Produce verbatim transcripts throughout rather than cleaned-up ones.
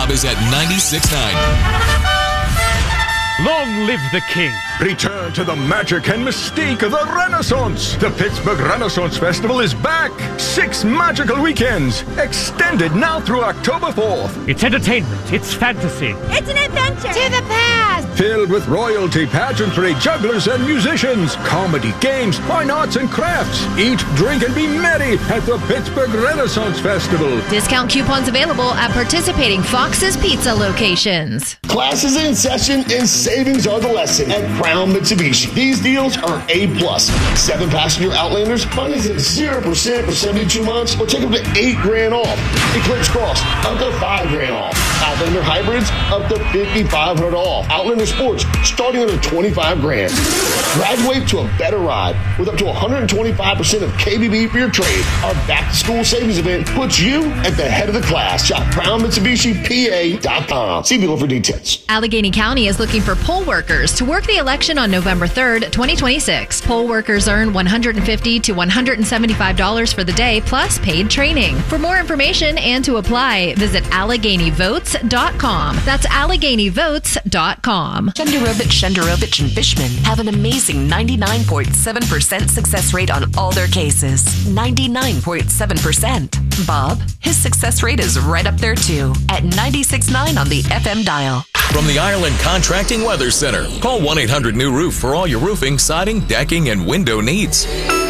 Bob is at ninety-six point nine. Long live the king. Return to the magic and mystique of the Renaissance. The Pittsburgh Renaissance Festival is back. Six magical weekends, extended now through October fourth. It's entertainment. It's fantasy. It's an adventure. To the past. Filled with royalty, pageantry, jugglers and musicians, comedy, games, fine arts and crafts. Eat, drink, and be merry at the Pittsburgh Renaissance Festival. Discount coupons available at participating Fox's Pizza locations. Class is in session and savings are the lesson at Crown Mitsubishi. These deals are A plus. Seven passenger Outlanders, finance at zero percent for seventy-two months, or take up to eight grand off. Eclipse Cross, up to five grand off. Outlander Hybrids, up to fifty-five hundred off. Outlander Sports, starting under twenty-five grand. Graduate to a better ride with up to one hundred twenty-five percent of K B B for your trade. Our back to school savings event puts you at the head of the class. Shop Crown Mitsubishi P A dot com. See below for details. Allegheny County is looking for poll workers to work the election on November third, twenty twenty-six. Poll workers earn one hundred fifty to one hundred seventy-five dollars for the day plus paid training. For more information and to apply, visit Allegheny Votes dot com. That's Allegheny Votes dot com. Shenderovich, Shenderovich, and Fishman have an amazing ninety-nine point seven percent success rate on all their cases. ninety-nine point seven percent. Bob, his success rate is right up there too, at ninety-six point nine on the F M dial. From the Ireland Contracting Weather Center, call one eight hundred new roof for all your roofing, siding, decking, and window needs.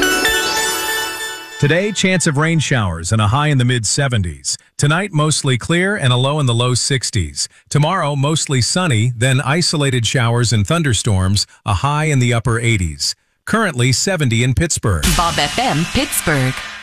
Today, chance of rain showers and a high in the mid seventies. Tonight, mostly clear and a low in the low sixties. Tomorrow, mostly sunny, then isolated showers and thunderstorms, a high in the upper eighties. Currently seventy in Pittsburgh. Bob F M, Pittsburgh.